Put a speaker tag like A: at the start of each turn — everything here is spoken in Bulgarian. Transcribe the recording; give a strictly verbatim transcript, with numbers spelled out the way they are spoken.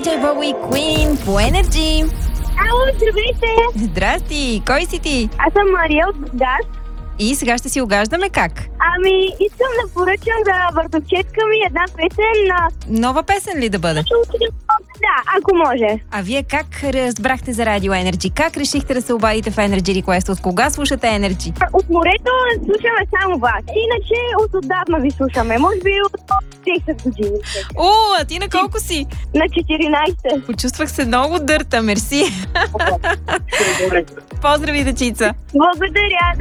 A: диджей Бобо и Queen по Energy.
B: Ало, здравейте!
A: Здрасти! Кой си ти?
B: Аз съм Мария от Бургас.
A: И сега ще си угаждаме как?
B: Ами, искам да поръчам за въртовчетка ми една песен на...
A: Нова песен ли да бъде?
B: Да, ако може.
A: А вие как разбрахте за Радио Energy? Как решихте да се обадите в Energy Request? От кога слушате Energy?
B: От морето слушаме само вас. Иначе от отдавна ви слушаме. Може би от десет години.
A: О, а ти на колко си?
B: На четиринайсет.
A: Почувствах се много дърта, мерси. Поздрави, дечица.
B: Благодаря.